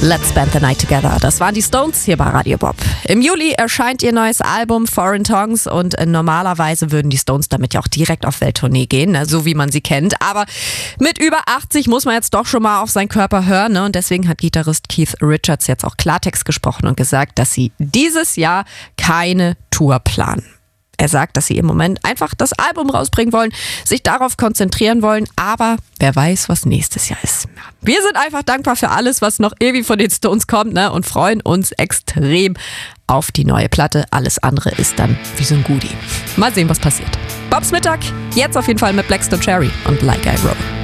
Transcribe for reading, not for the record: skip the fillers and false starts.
Let's Spend the Night Together. Das waren die Stones hier bei Radio Bob. Im Juli erscheint ihr neues Album Foreign Tongues und normalerweise würden die Stones damit ja auch direkt auf Welttournee gehen, so wie man sie kennt. Aber mit über 80 muss man jetzt doch schon mal auf seinen Körper hören, und deswegen hat Gitarrist Keith Richards jetzt auch Klartext gesprochen und gesagt, dass sie dieses Jahr keine Tour planen. Er sagt, dass sie im Moment einfach das Album rausbringen wollen, sich darauf konzentrieren wollen, aber wer weiß, was nächstes Jahr ist. Wir sind einfach dankbar für alles, was noch ewig von den Stones kommt, und freuen uns extrem auf die neue Platte. Alles andere ist dann wie so ein Goodie. Mal sehen, was passiert. Bobs Mittag, jetzt auf jeden Fall mit Blackstone Cherry und Like I Roll.